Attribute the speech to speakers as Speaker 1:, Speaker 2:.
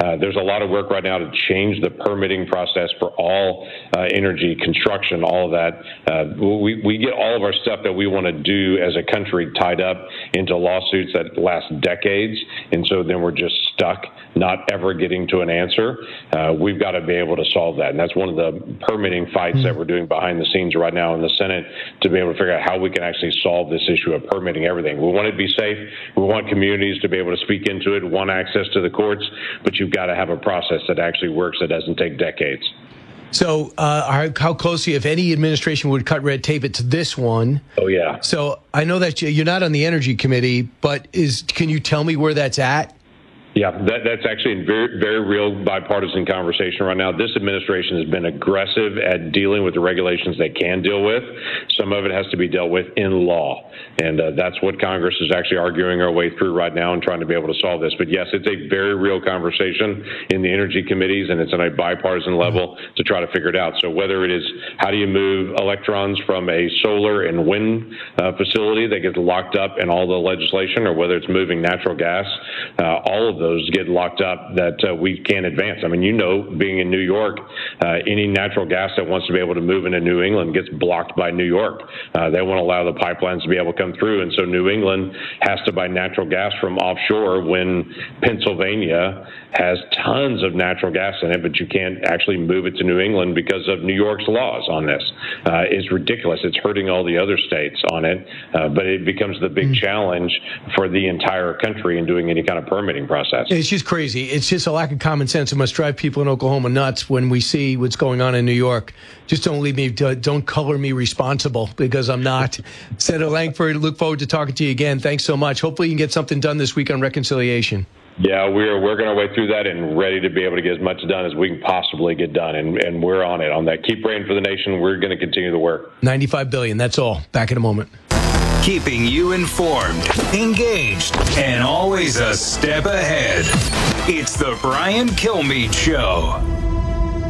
Speaker 1: There's a lot of work right now to change the permitting process for all energy, construction, all of that. We get all of our stuff that we want to do as a country tied up into lawsuits that last decades, and so then we're just stuck, not ever getting to an answer. We've got to be able to solve that, and that's one of the permitting fights that we're doing behind the scenes right now in the Senate, to be able to figure out how we can actually solve this issue of permitting everything. We want it to be safe. We want communities to be able to speak into it, want access to the courts, but you've got to have a process that actually works, that doesn't take decades.
Speaker 2: So how closely, if any administration would cut red tape, it's this one.
Speaker 1: Oh, yeah.
Speaker 2: So I know that you're not on the Energy Committee, but can you tell me where that's at?
Speaker 1: Yeah, that's actually a very, very real bipartisan conversation right now. This administration has been aggressive at dealing with the regulations they can deal with. Some of it has to be dealt with in law. And that's what Congress is actually arguing our way through right now and trying to be able to solve this. But yes, it's a very real conversation in the energy committees, and it's on a bipartisan level to try to figure it out. So whether it is how do you move electrons from a solar and wind facility that gets locked up in all the legislation, or whether it's moving natural gas, all of those get locked up that we can't advance. I mean, being in New York, any natural gas that wants to be able to move into New England gets blocked by New York. They won't allow the pipelines to be able to come through, and so New England has to buy natural gas from offshore when Pennsylvania has tons of natural gas in it, but you can't actually move it to New England because of New York's laws on this. It's ridiculous. It's hurting all the other states on it, but it becomes the big challenge for the entire country in doing any kind of permitting process.
Speaker 2: It's just crazy. It's just a lack of common sense. It must drive people in Oklahoma nuts when we see what's going on in New York. Just don't color me responsible, because I'm not. Senator Lankford, look forward to talking to you again. Thanks so much. Hopefully you can get something done this week on reconciliation.
Speaker 1: Yeah, we're working our way through that and ready to be able to get as much done as we can possibly get done. And we're on it, on that. Keep praying for the nation. We're going to continue the work.
Speaker 2: $95 billion. That's all. Back in a moment.
Speaker 3: Keeping you informed, engaged, and always a step ahead. It's the Brian Kilmeade Show.